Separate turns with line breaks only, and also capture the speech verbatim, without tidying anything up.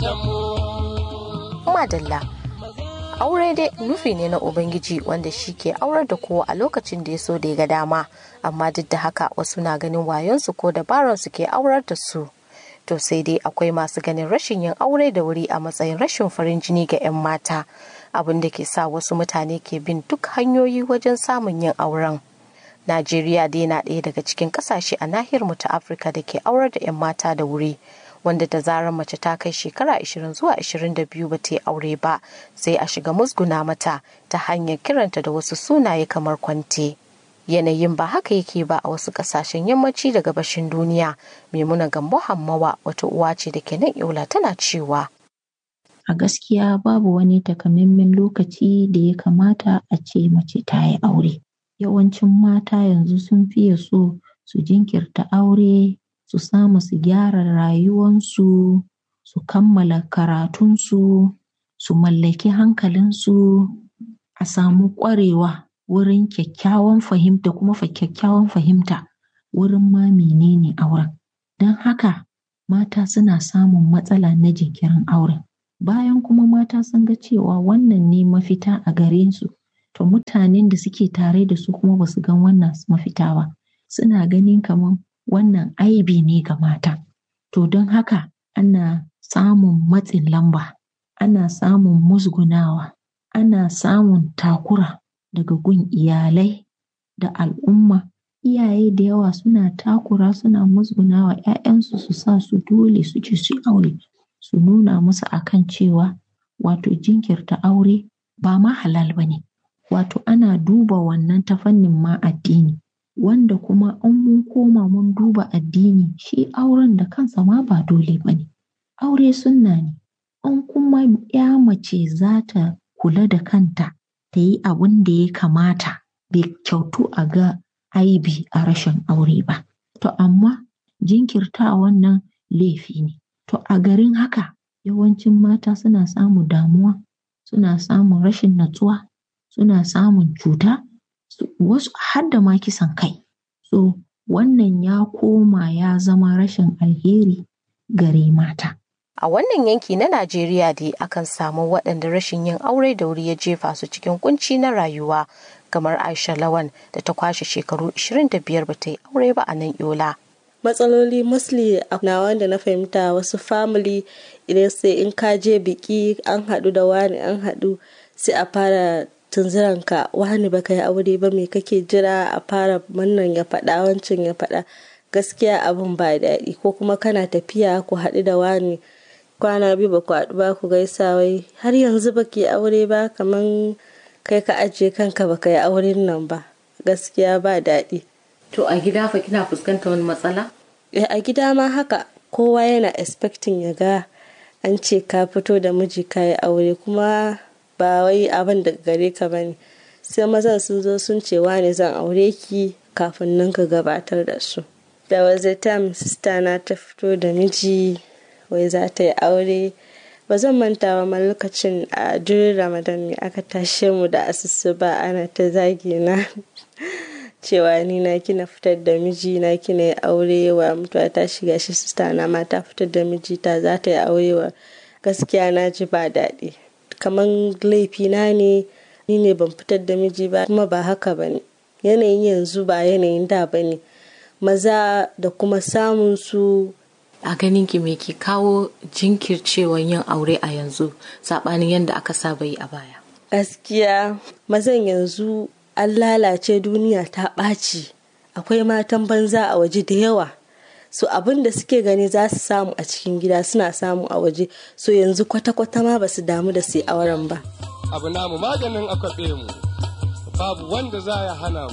Madalla. Aure dai nufi ne na Ubangiji wanda shi ke aurar da kowa a lokacin da ya so da ya ga dama, amma duk da haka wasu na ganin wayonsu ko dabaransu ke aurar da su. To sai dai akwai masu ganin rashin yin aure da wuri a matsayin rashin farin jini ga 'yan mata, abin da ke sa wasu mutane ke bin duk hanyoyi wajen samun yin auren. Najeriya dai na ɗaya daga cikin ƙasashe a nahiyar mu ta Afirka da ke aurar da 'yan mata da wuri, wanda da zarar mace ta kai shekara ashirin zuwa ashirin da biyu ba ta yi aure ba, sai a shiga musguna mata ta hanyar kiranta da wasu sunaye kamar kwante. Yanayin ba haka yake ba a wasu ƙasashen yammaci da gabashin duniya. Maimuna Gambo Hammawa wata uwa ce da ke nan Yola tana cewa,
a gaskiya babu wani takamaiman lokaci da ya kamata a ce mace ta yi aure. Yawancin mata yanzu sun fiye so su jinkirta aure, su samu su gyara rayuwansu, su kammala karatunsu, su mallaki hankalinsu, a samu ƙwarewa wurin kyakkyawan fahimta kuma fa kyakkyawan fahimta wurin ma menene auren. Don haka mata suna samun matsala na jinkirin auren. Bayan kuma mata sun ga cewa wannan ne mafita a gare su, to mutanen da suke tare da su kuma ba su gan wannan mafita ba, suna ganin kamar wannan aibi ne ga mata. To don haka ana samun matsin lamba, ana samun musgunawa, ana samun takura daga gun iyalai da al'umma. Iyaye da yawa suna takura, suna musgunawa 'ya'yansu su sa su dole su ji su aure, su nuna musu akan cewa wato jinkirta aure ba ma halal ba ne. Wato ana duba wannan ta fannin ma addini, wanda kuma in mun koma mun duba addini, shi auren da kansa ma ba dole ba ne. Aure sunna ne. In kuma ya mace za ta kula da kanta, ta yi abin da ya kamata, bai kyautu a ga aibi a rashin aure ba. To amma jinkirta wannan laifi ne. To a garin haka yawancin mata suna samun damuwa, suna samun rashin natsuwa, suna samun cuta, wasu har da ma kisan kai. So wannan ya koma ya zama rashin alheri gare mata.
A wannan yanki na Najeriya dai akan samu waɗanda rashin yin aure da wuri ya jefa su cikin kunci na rayuwa, kamar Aisha Lawan da ta kwashe shekaru ashirin da biyar ba ta yi aure ba a nan Yola.
Matsaloli mostly na wanda na fahimta wasu family idan sai in ka je biki an haɗu da wani an haɗu sai a fara tunziranka, wani baka yi aure ba me kake jira, a fara wannan ya faɗa wancan ya faɗa. Gaskiya abin ba daɗi. Ko kuma kana tafiya ku haɗu da wani kwana biyu ba ku haɗu ba ku gaisa, wai har yanzu baki aure ba, kaman kai ka ajiye kanka baka yi auren nan ba. Gaskiya ba daɗi.
To a gida fa kina fuskantar wani matsala?
Eh, a gida ma haka, kowa yana expecting ya ga an ce ka fito da miji ka yi aure, kuma ba wai abin da gare ka bane. Sai mazan sun zo sun ce wani zan aure ki kafin nan ka gabatar da su. Da waje time sister na ta fito da miji wai za ta yi aure. Ba zan manta ba lokacin a during Ramadan ne aka tashe mu da asusu ba, ana ta zagi na cewa ni na kina fitar da miji na kina yi aure wa mutuwa ta shiga shi, sister na ma ta fitar da miji ta za ta yi aure wa. Gaskiya na ji ba daɗi, kaman laifi na ne, ni ne ban fitar da miji ba, kuma ba haka ba ne. Yanayin yanzu ba yanayin da ba ne. Maza da kuma samun su.
A ganin ki me ke kawo jinkircewan yin aure a yanzu saɓanin yadda aka saba yi a baya?
Gaskiya mazan yanzu an lalace, duniya ta ɓaci, akwai matan banza a waje da yawa. So abin da suke gani za su samu a cikin gida suna samu a waje, so yanzu kwata-kwata ma ba su damu da su yi auren ba.
Abu namu maganin akwabe mu, babu wanda za ya hana mu.